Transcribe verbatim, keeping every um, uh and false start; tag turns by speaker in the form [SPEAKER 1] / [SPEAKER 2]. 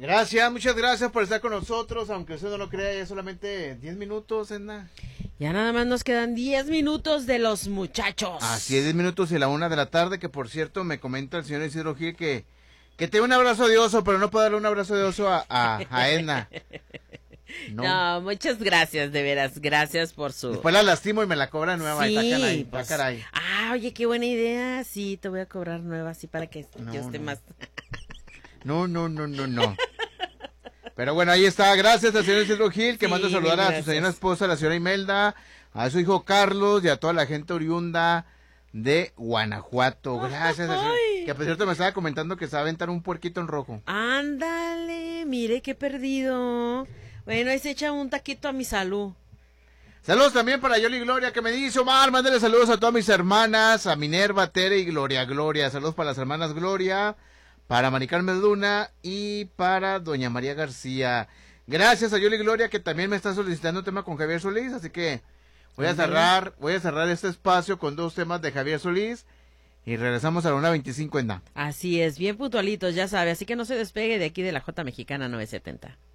[SPEAKER 1] Gracias, muchas gracias por estar con nosotros, aunque usted no lo crea, ya solamente diez minutos, Edna.
[SPEAKER 2] Ya nada más nos quedan diez minutos de los muchachos.
[SPEAKER 1] Así es, diez minutos y la una de la tarde, que por cierto me comenta el señor Isidro Gil que, que te dé un abrazo de oso, pero no puedo darle un abrazo de oso a, a, a Edna.
[SPEAKER 2] No. no, muchas gracias, de veras, gracias por su...
[SPEAKER 1] Después la lastimo y me la cobra nueva.
[SPEAKER 2] Sí,
[SPEAKER 1] y está caray,
[SPEAKER 2] pues...
[SPEAKER 1] está caray.
[SPEAKER 2] Ah, oye, qué buena idea, sí, te voy a cobrar nueva, así para que
[SPEAKER 1] no,
[SPEAKER 2] yo esté
[SPEAKER 1] no.
[SPEAKER 2] más...
[SPEAKER 1] No, no, no, no, no. Pero bueno, ahí está, gracias al señor Isidro Gil, que
[SPEAKER 2] sí,
[SPEAKER 1] manda a saludar
[SPEAKER 2] gracias.
[SPEAKER 1] a su señora esposa, la señora Imelda, a su hijo Carlos y a toda la gente oriunda de Guanajuato. Gracias. Al señor, que por cierto me estaba comentando que se va a aventar un puerquito en rojo.
[SPEAKER 2] Ándale, mire qué perdido. Bueno, ahí se echa un taquito a mi salud.
[SPEAKER 1] Saludos también para Yoli Gloria, que me dice, Omar, mándale saludos a todas mis hermanas, a Minerva, Tere y Gloria Gloria. Saludos para las hermanas Gloria, para Mari Carmen Luna y para Doña María García. Gracias a Yoli Gloria, que también me está solicitando un tema con Javier Solís, así que voy a cerrar, voy a cerrar este espacio con dos temas de Javier Solís y regresamos a la una veinticinco en da.
[SPEAKER 2] Así es, bien puntualitos, ya sabe, así que no se despegue de aquí de la J Mexicana novecientos setenta.